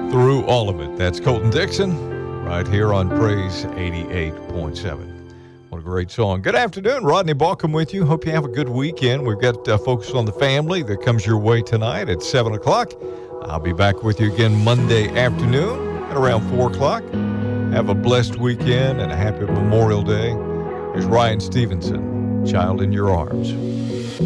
through all of it. That's Colton Dixon right here on Praise 88.7. What a great song. Good afternoon. Rodney Balcom with you. Hope you have a good weekend. We've got Focus on the Family that comes your way tonight at 7 o'clock. I'll be back with you again Monday afternoon at around 4 o'clock. Have a blessed weekend and a happy Memorial Day. Here's Ryan Stevenson, Child in Your Arms.